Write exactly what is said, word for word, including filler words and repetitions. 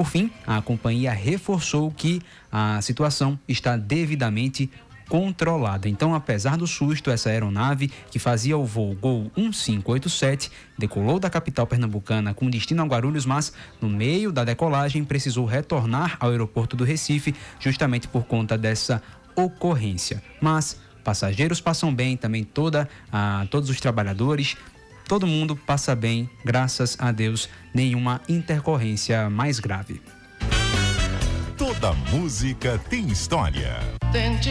Por fim, a companhia reforçou que a situação está devidamente controlada. Então, apesar do susto, essa aeronave que fazia o voo Gol um cinco oito sete decolou da capital pernambucana com destino a Guarulhos, mas no meio da decolagem precisou retornar ao aeroporto do Recife justamente por conta dessa ocorrência. Mas passageiros passam bem, também toda, ah, todos os trabalhadores, todo mundo passa bem, graças a Deus, nenhuma intercorrência mais grave. Toda música tem história. Tente